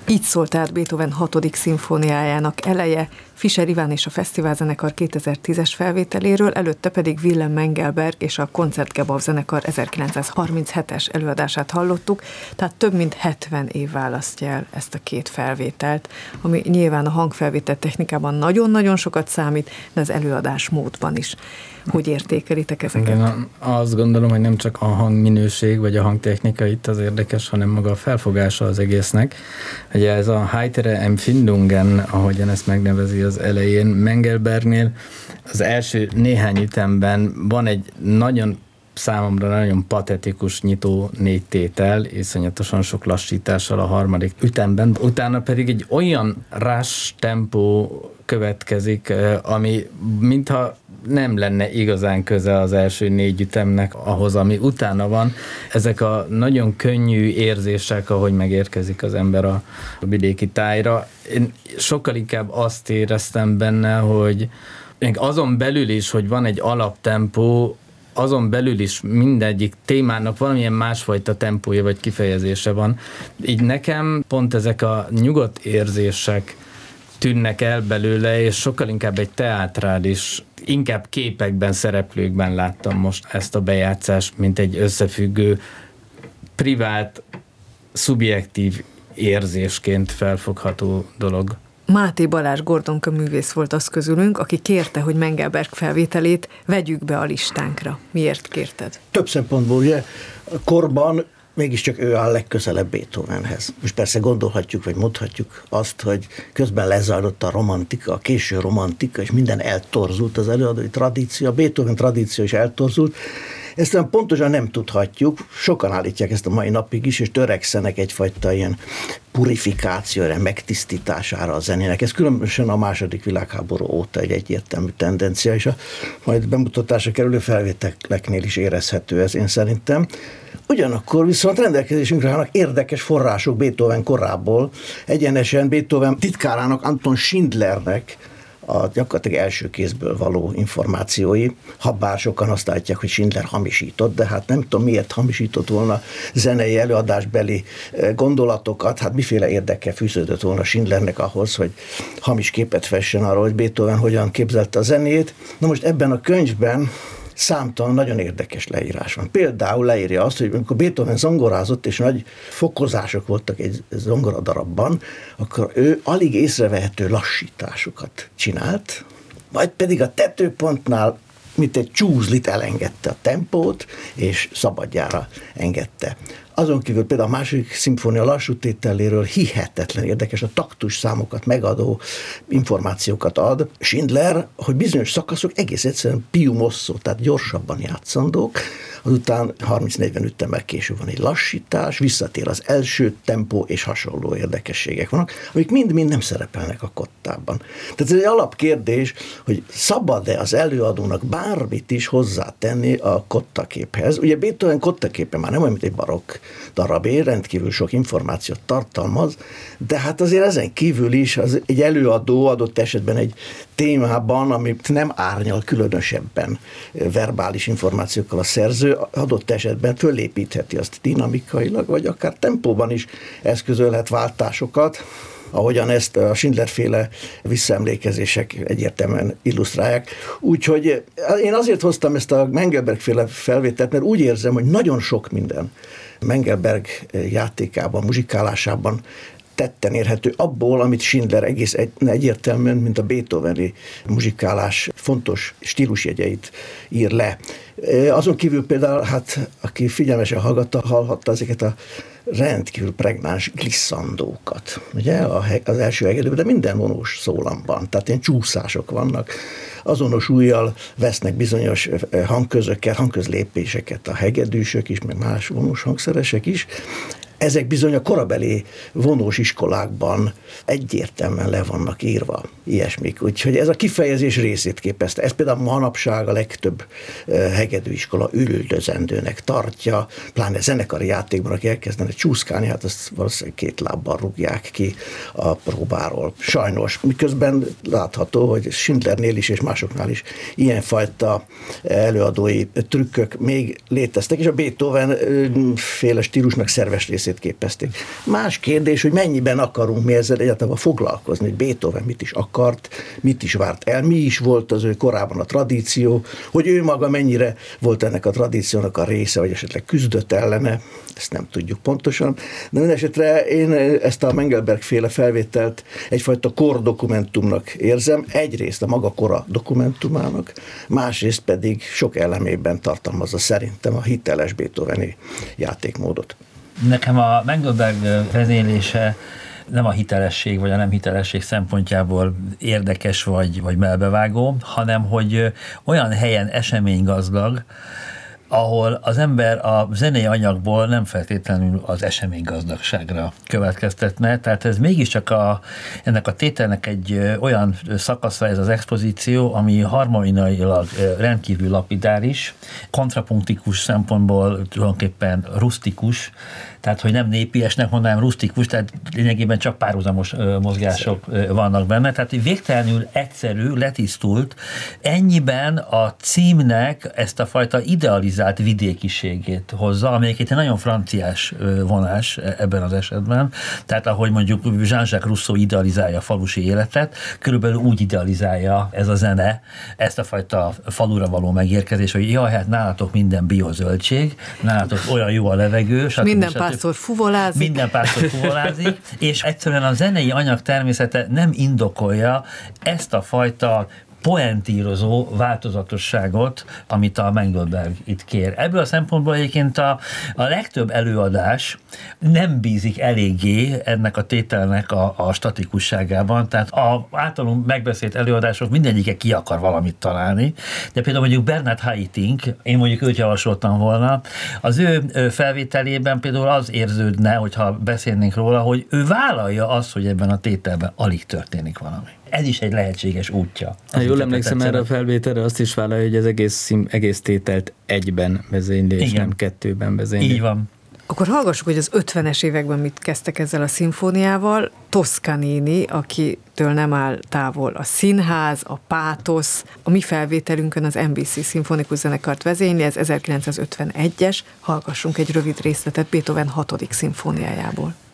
Így szólt át Beethoven 6. szimfóniájának eleje, Fischer Iván és a Fesztiválzenekar 2010-es felvételéről, előtte pedig Wilhelm Mengelberg és a Konzertgebouw zenekar 1937-es előadását hallottuk, tehát több mint 70 év választja el ezt a két felvételt, ami nyilván a hangfelvétel technikában nagyon-nagyon sokat számít, de az előadás módban is. Hogy értékelitek ezeket? Igen, azt gondolom, hogy nem csak a hangminőség vagy a hangtechnika itt az érdekes, hanem maga a felfogása az egésznek. Ugye ez a Heitere Empfindungen, ahogyan ezt megnevezi az elején, Mengelbergnél az első néhány ütemben van egy számomra nagyon patetikus nyitó 4 tétel, iszonyatosan sok lassítással a harmadik ütemben, utána pedig egy olyan rush tempó következik, ami mintha nem lenne igazán köze az első 4 ütemnek ahhoz, ami utána van. Ezek a nagyon könnyű érzések, ahogy megérkezik az ember a vidéki tájra. Én sokkal inkább azt éreztem benne, hogy azon belül is, hogy van egy alaptempó, azon belül is mindegyik témának valamilyen másfajta tempója vagy kifejezése van. Így nekem pont ezek a nyugodt érzések tűnnek el belőle, és sokkal inkább egy teátrális, inkább képekben, szereplőkben láttam most ezt a bejátszást, mint egy összefüggő, privát, szubjektív érzésként felfogható dolog. Máté Balázs Gordonka művész volt az közülünk, aki kérte, hogy Mengelberg felvételét vegyük be a listánkra. Miért kérted? Több szempontból, ugye, korban mégiscsak ő áll legközelebb Beethovenhez. Most persze gondolhatjuk, vagy mondhatjuk azt, hogy közben lezajlott a romantika, a késő romantika, és minden eltorzult, az előadói tradíció, a Beethoven tradíció is eltorzult. Ezt pontosan nem tudhatjuk, sokan állítják ezt a mai napig is, és törekszenek egyfajta ilyen purifikációra, megtisztítására a zenének. Ez különösen a második világháború óta egy egyértelmű tendencia, és a majd bemutatásra kerülő felvételeknél is érezhető ez, én szerintem. Ugyanakkor viszont rendelkezésünkre állnak érdekes források Beethoven korából, egyenesen Beethoven titkárának, Anton Schindlernek a gyakorlatilag első kézből való információi, habár sokan azt állítják, hogy Schindler hamisított, de hát nem tudom, miért hamisított volna zenei előadásbeli gondolatokat, hát miféle érdeke fűződött volna Schindlernek ahhoz, hogy hamis képet fessen arról, hogy Beethoven hogyan képzelte a zenét. Na most ebben a könyvben számtalan nagyon érdekes leírás van. Például leírja azt, hogy amikor Beethoven zongorázott, és nagy fokozások voltak egy zongoradarabban, akkor ő alig észrevehető lassításokat csinált, majd pedig a tetőpontnál mint egy csúzlit elengedte a tempót, és szabadjára engedte. Azon kívül például a második szimfónia lassú tételéről hihetetlen érdekes, a taktus számokat megadó információkat ad Schindler, hogy bizonyos szakaszok egész egyszerűen più mosso, tehát gyorsabban játszandók, azután 30-40 ütemmel később van egy lassítás, visszatér az első tempó és hasonló érdekességek vannak, amik mind-mind nem szerepelnek a kottában. Tehát ez egy alapkérdés, hogy szabad-e az előadónak bármit is hozzátenni a kottaképhez. Ugye Beethoven kottaképe már nem olyan, mint egy barokk darabé, rendkívül sok információt tartalmaz, de hát azért ezen kívül is az egy előadó adott esetben egy témában, amit nem árnyal különösebben verbális információkkal a szerző, adott esetben fölépítheti azt dinamikailag, vagy akár tempóban is eszközölhet váltásokat, ahogyan ezt a Schindler-féle visszaemlékezések egyértelműen illusztrálják. Úgyhogy én azért hoztam ezt a Mengelberg-féle felvételt, mert úgy érzem, hogy nagyon sok minden Mengelberg játékában, muzsikálásában tetten érhető abból, amit Schindler egész egyértelműen, mint a beethoveni muzsikálás fontos stílusjegyeit ír le. Azon kívül például, hát aki figyelmesen hallhatta ezeket a rendkívül pregnáns glisszandókat, ugye, az első hegedűben, de minden vonós szólamban, tehát ilyen csúszások vannak, azonos ujjal vesznek bizonyos hangközöket, hangközlépéseket a hegedűsök is, meg más vonós hangszeresek is. Ezek bizony a korabeli vonós iskolákban egyértelműen le vannak írva ilyesmik. Úgyhogy ez a kifejezés részét képezte. Ez például manapság a legtöbb hegedűiskola üldözendőnek tartja, pláne zenekari játékban, aki elkezdenek csúszkálni, hát azt valószínűleg 2 lábbal rúgják ki a próbáról. Sajnos. Miközben látható, hogy Schindlernél is és másoknál is ilyenfajta előadói trükkök még léteztek, és a Beethoven féle stílusnak szerves része részét képezték. Más kérdés, hogy mennyiben akarunk mi ezzel egyáltalán foglalkozni, hogy Beethoven mit is akart, mit is várt el, mi is volt az ő korában a tradíció, hogy ő maga mennyire volt ennek a tradíciónak a része, vagy esetleg küzdött ellene, ezt nem tudjuk pontosan, de mindesetre én ezt a Mengelberg féle felvételt egyfajta kordokumentumnak érzem, egyrészt a maga kora dokumentumának, másrészt pedig sok elemében tartalmazza szerintem a hiteles beethoveni játékmódot. Nekem a Mengelberg vezénylése nem a hitelesség vagy a nem hitelesség szempontjából érdekes vagy melbevágó, hanem hogy olyan helyen eseménygazdag, ahol az ember a zenei anyagból nem feltétlenül az eseménygazdagságra következtetne. Tehát ez mégiscsak ennek a tételnek egy olyan szakasza, ez az expozíció, ami harmoniailag rendkívül lapidáris, kontrapunktikus szempontból tulajdonképpen rusztikus, tehát hogy nem népiesnek mondanám, rusztikus, tehát lényegében csak párhuzamos mozgások vannak benne, tehát hogy végtelenül egyszerű, letisztult, ennyiben a címnek ezt a fajta idealizált vidékiségét hozza, amelyik egy nagyon franciás vonás ebben az esetben, tehát ahogy mondjuk Jean-Jacques Rousseau idealizálja a falusi életet, körülbelül úgy idealizálja ez a zene, ezt a fajta falura való megérkezés, hogy jaj, hát nálatok minden biozöldség, nálatok olyan jó a levegő, minden párszor fuvolázik, és egyszerűen a zenei anyag természete nem indokolja ezt a fajta poentírozó változatosságot, amit a Mengelberg itt kér. Ebből a szempontból egyébként a legtöbb előadás nem bízik eléggé ennek a tételnek a statikusságában, tehát az általunk megbeszélt előadások mindegyike ki akar valamit találni, de például mondjuk Bernard Haitink, én mondjuk őt javasoltam volna, az ő felvételében például az érződne, hogyha beszélnénk róla, hogy ő vállalja azt, hogy ebben a tételben alig történik valami. Ez is egy lehetséges útja. Jól emlékszem erre a felvételre, azt is vállalja, hogy az egész tételt egyben vezényli, és nem kettőben vezényli. Így van. Akkor hallgassuk, hogy az 50-es években mit kezdtek ezzel a szimfóniával. Toscanini, akitől nem áll távol a színház, a pátosz, a mi felvételünkön az NBC szimfonikus zenekart vezényli, ez 1951-es, hallgassunk egy rövid részletet Beethoven 6. szimfóniájából.